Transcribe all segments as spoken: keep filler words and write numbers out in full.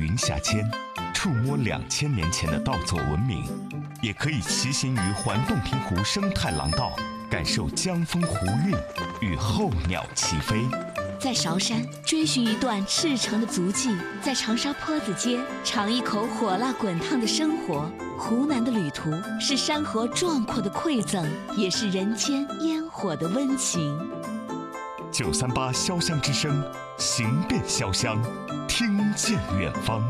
云霞间，触摸两千年前的稻作文明，也可以骑行于环洞庭湖生态廊道，感受江风湖韵与候鸟齐飞。 在韶山追寻一段赤诚的足迹，在长沙坡子街尝一口火辣滚烫的生活。湖南的旅途是山河壮阔的馈赠，也是人间烟火的温情。 九三八潇湘之声，行遍潇湘，听见远方。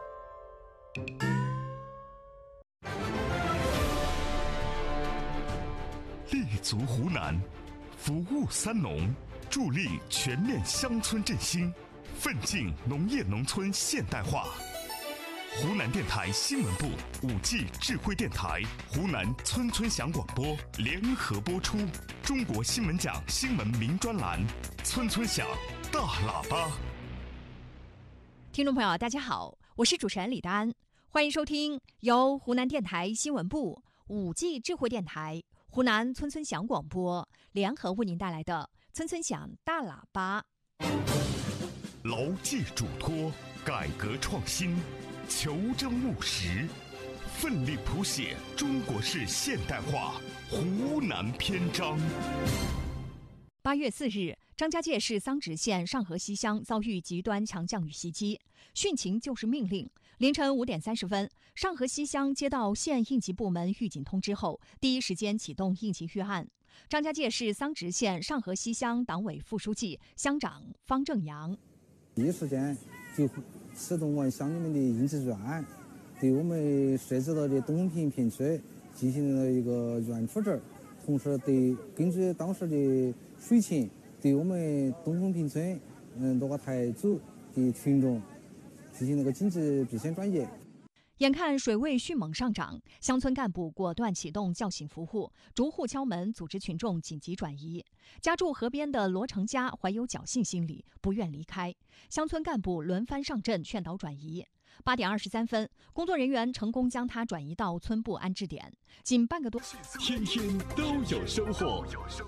立足湖南，服务三农，助力全面乡村振兴，奋进农业农村现代化。湖南电台新闻部、五 G 智慧电台、湖南村村响广播联合播出中国新闻奖新闻名专栏《村村响大喇叭》。 听众朋友，大家好，我是主持人李丹安，欢迎收听由湖南电台新闻部、五 G 智慧电台、湖南村村响广播联合为您带来的《村村响大喇叭》。 牢记嘱托，改革创新，求真务实，奋力谱写中国式现代化湖南篇章。 八月四日，张家界市桑植县上河西乡遭遇极端强降雨袭击，汛情就是命令。凌晨五点三十分，上河西乡接到县应急部门预警通知后，第一时间启动应急预案。张家界市桑植县上河西乡党委副书记、乡长方正阳第一时间就启动完乡里面的应急预案，对我们涉及到的东平片区进行了一个预案处置，同时对根据当时的水情，对我们东风坪村嗯多个台组的群众进行了个紧急避险转移。 眼看水位迅猛上涨，乡村干部果断启动叫醒服务，逐户敲门组织群众紧急转移。家住河边的罗成家怀有侥幸心理，不愿离开，乡村干部轮番上阵劝导转移。八点二十三分，工作人员成功将他转移到村部安置点。仅半个多， 天天都有收获。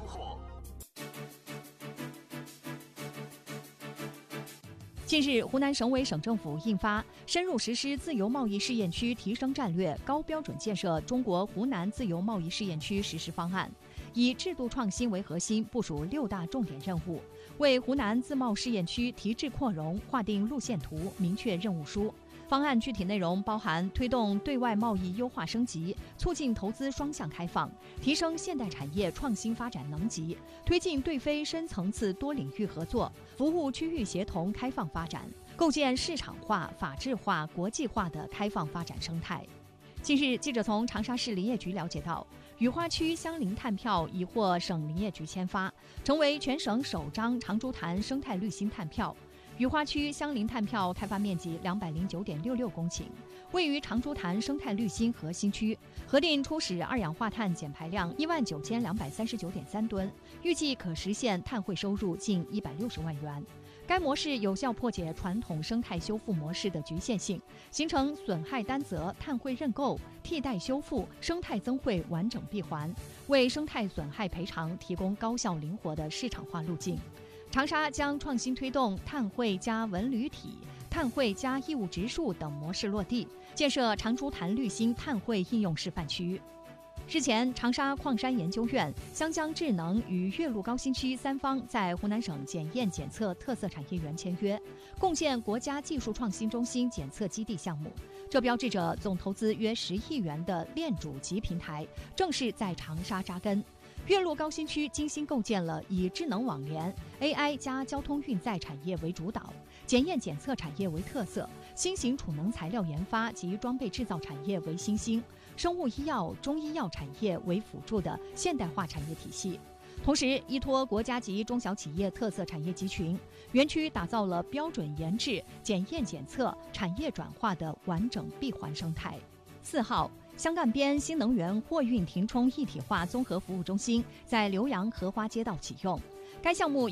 近日，湖南省委省政府印发《深入实施自由贸易试验区提升战略高标准建设中国湖南自由贸易试验区实施方案》，以制度创新为核心，部署六大重点任务，为湖南自贸试验区提质扩容划定路线图，明确任务书。方案具体内容包含推动对外贸易优化升级，促进投资双向开放，提升现代产业创新发展能级，推进对非深层次多领域合作，服务区域协同开放发展，构建市场化、法治化、国际化的开放发展生态。近日，记者从长沙市林业局了解到，雨花区乡林碳票已获省林业局签发，成为全省首张长株潭生态绿心碳票。雨花区乡林碳票开发面积两百零九点六六公顷，位于长株潭生态绿心核心区，核定初始二氧化碳减排量一万九千两百三十九点三吨，预计可实现碳汇收入近一百六十万元。该模式有效破解传统生态修复模式的局限性，形成损害担责、碳汇认购、替代修复、生态增汇完整闭环，为生态损害赔偿提供高效灵活的市场化路径。长沙将创新推动碳汇加文旅体、碳汇加义务植树等模式落地，建设长株潭绿心碳汇应用示范区。日前，长沙矿山研究院、湘江智能与岳麓高新区三方在湖南省检验检测特色产业园签约，共建国家技术创新中心检测基地项目。这标志着总投资约十亿元的链主级平台正式在长沙扎根。岳麓高新区精心构建了以智能网联、A I 加交通运载产业为主导，检验检测产业为特色，新型储能材料研发及装备制造产业为新兴，生物医药、中医药产业为辅助的现代化产业体系。同时，依托国家级中小企业特色产业集群，园区打造了标准研制、检验检测、产业转化的完整闭环生态。四号，湘赣边新能源货运停充一体化综合服务中心在浏阳荷花街道启用，该项目